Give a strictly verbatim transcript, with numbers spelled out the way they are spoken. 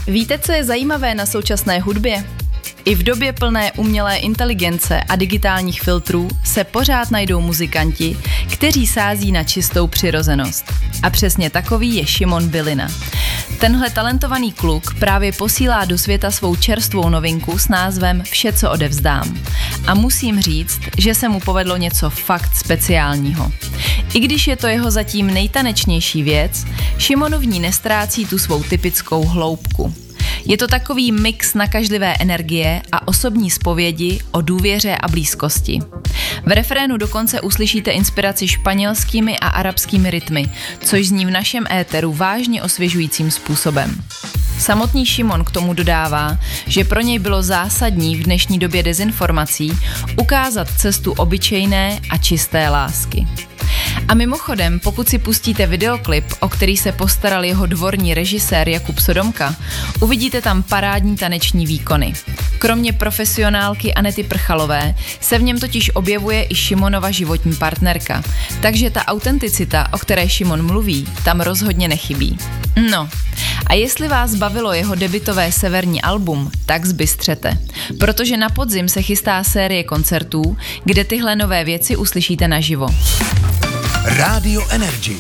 Víte, co je zajímavé na současné hudbě? I v době plné umělé inteligence a digitálních filtrů se pořád najdou muzikanti, kteří sází na čistou přirozenost. A přesně takový je Šimon Bylina. Tenhle talentovaný kluk právě posílá do světa svou čerstvou novinku s názvem Vše, co odevzdám. A musím říct, že se mu povedlo něco fakt speciálního. I když je to jeho zatím nejtanečnější věc, Šimonu v ní nestrácí tu svou typickou hloubku. Je to takový mix nakažlivé energie a osobní zpovědi o důvěře a blízkosti. V refrénu dokonce uslyšíte inspiraci španělskými a arabskými rytmy, což zní v našem éteru vážně osvěžujícím způsobem. Samotný Šimon k tomu dodává, že pro něj bylo zásadní v dnešní době dezinformací ukázat cestu obyčejné a čisté lásky. A mimochodem, pokud si pustíte videoklip, o který se postaral jeho dvorní režisér Jakub Sodomka, uvidíte tam parádní taneční výkony. Kromě profesionálky Anety Prchalové se v něm totiž objevuje i Šimonova životní partnerka, takže ta autenticita, o které Šimon mluví, tam rozhodně nechybí. No, a jestli vás bavilo jeho debutové severní album, tak zbystřete, protože na podzim se chystá série koncertů, kde tyhle nové věci uslyšíte naživo. Rádio Energy.